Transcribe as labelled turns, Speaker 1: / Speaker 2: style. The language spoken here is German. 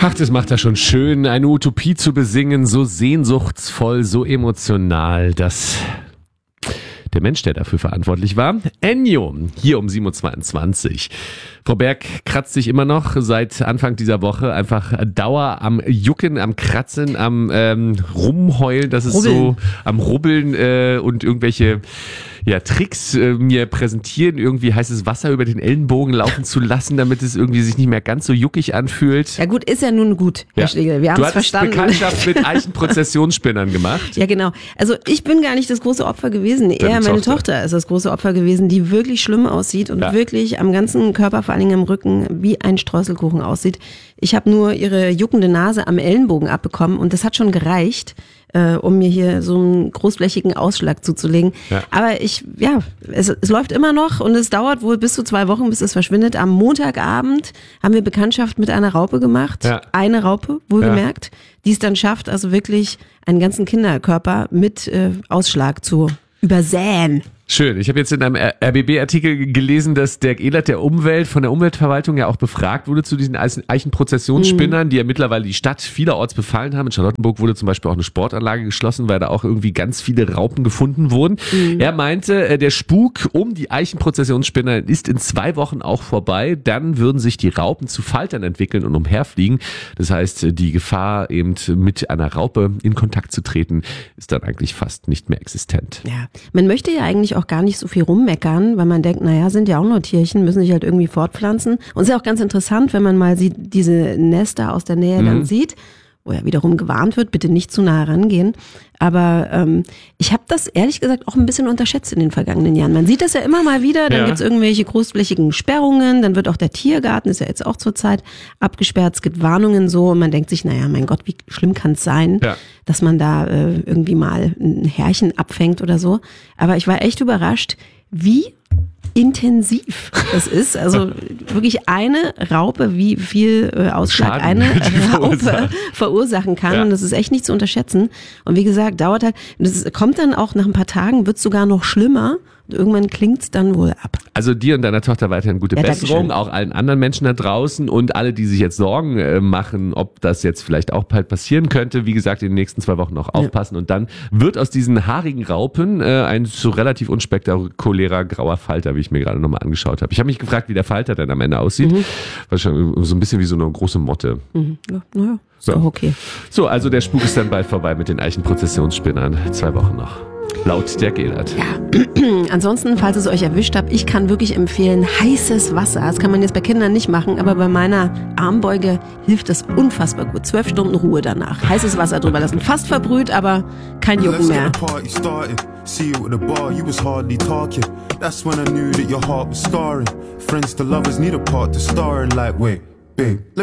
Speaker 1: Ach, das macht er schon schön, eine Utopie zu besingen, so sehnsuchtsvoll, so emotional, dass der Mensch, der dafür verantwortlich war, Ennio, hier um 7.22 Uhr. Frau Berg kratzt sich immer noch seit Anfang dieser Woche einfach Dauer am Jucken, am Kratzen, am Rumheulen, das ist so am Rubbeln und irgendwelche Tricks mir präsentieren, irgendwie heißes Wasser über den Ellenbogen laufen zu lassen, damit es irgendwie sich nicht mehr ganz so juckig anfühlt.
Speaker 2: Ja gut, ist ja nun gut, Herr Schlegel, wir haben es verstanden.
Speaker 1: Du hast Bekanntschaft mit Eichenprozessionsspinnern gemacht.
Speaker 2: Ja genau, also ich bin gar nicht das große Opfer gewesen, eher meine Tochter ist das große Opfer gewesen, die wirklich schlimm aussieht und wirklich am ganzen Körper, vor allen Dingen am Rücken, wie ein Streuselkuchen aussieht. Ich habe nur ihre juckende Nase am Ellenbogen abbekommen und das hat schon gereicht, um mir hier so einen großflächigen Ausschlag zuzulegen. Ja. Aber es läuft immer noch und es dauert wohl bis zu 2 Wochen, bis es verschwindet. Am Montagabend haben wir Bekanntschaft mit einer Raupe gemacht. Ja. Eine Raupe, wohlgemerkt, die es dann schafft, also wirklich einen ganzen Kinderkörper mit Ausschlag zu übersäen.
Speaker 1: Schön. Ich habe jetzt in einem RBB-Artikel gelesen, dass Dirk Ehlert von der Umweltverwaltung ja auch befragt wurde zu diesen Eichenprozessionsspinnern, die ja mittlerweile die Stadt vielerorts befallen haben. In Charlottenburg wurde zum Beispiel auch eine Sportanlage geschlossen, weil da auch irgendwie ganz viele Raupen gefunden wurden. Er meinte, der Spuk um die Eichenprozessionsspinner ist in 2 Wochen auch vorbei. Dann würden sich die Raupen zu Faltern entwickeln und umherfliegen. Das heißt, die Gefahr, eben mit einer Raupe in Kontakt zu treten, ist dann eigentlich fast nicht mehr existent.
Speaker 2: Ja, man möchte ja eigentlich auch gar nicht so viel rummeckern, weil man denkt, naja, sind ja auch nur Tierchen, müssen sich halt irgendwie fortpflanzen. Und es ist ja auch ganz interessant, wenn man mal diese Nester aus der Nähe dann sieht, wo ja wiederum gewarnt wird, bitte nicht zu nah rangehen. Aber ich habe das ehrlich gesagt auch ein bisschen unterschätzt in den vergangenen Jahren. Man sieht das ja immer mal wieder, dann gibt's irgendwelche großflächigen Sperrungen, dann wird auch der Tiergarten, ist ja jetzt auch zurzeit abgesperrt, es gibt Warnungen so und man denkt sich, naja, mein Gott, wie schlimm kann es sein, dass man da irgendwie mal ein Härchen abfängt oder so. Aber ich war echt überrascht, wie intensiv das ist. Also wirklich eine Raupe, wie viel Ausschlag eine Raupe verursachen kann. Und das ist echt nicht zu unterschätzen. Und wie gesagt, dauert halt, das kommt dann auch nach ein paar Tagen, wird es sogar noch schlimmer. Und irgendwann klingt's dann wohl ab.
Speaker 1: Also dir und deiner Tochter weiterhin gute Besserung, auch allen anderen Menschen da draußen und alle, die sich jetzt Sorgen machen, ob das jetzt vielleicht auch bald passieren könnte. Wie gesagt, in den nächsten 2 Wochen noch aufpassen und dann wird aus diesen haarigen Raupen ein so relativ unspektakulärer grauer Falter, wie ich mir gerade nochmal angeschaut habe. Ich habe mich gefragt, wie der Falter dann am Ende aussieht. Wahrscheinlich so ein bisschen wie so eine große Motte.
Speaker 2: Ja, naja, ist auch okay.
Speaker 1: So, also der Spuk ist dann bald vorbei mit den Eichenprozessionsspinnern. 2 Wochen noch. Laut Dirk Ehlert.
Speaker 2: Ja, ansonsten, falls es euch erwischt habt, ich kann wirklich empfehlen, heißes Wasser. Das kann man jetzt bei Kindern nicht machen, aber bei meiner Armbeuge hilft das unfassbar gut. 12 Stunden Ruhe danach. Heißes Wasser drüber lassen. Fast verbrüht, aber kein Jucken mehr. See you at the bar, you was hardly talking. That's when I knew that your heart was scarring. Friends to lovers need a part to star in, like, wait, babe.